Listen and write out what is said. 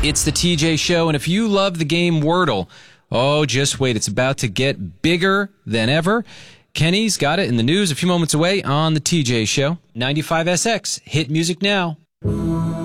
It's the TJ Show, and if you love the game Wordle, oh, just wait. It's about to get bigger than ever. Kenny's got it in the news a few moments away on the TJ Show. 95SX. Hit music now.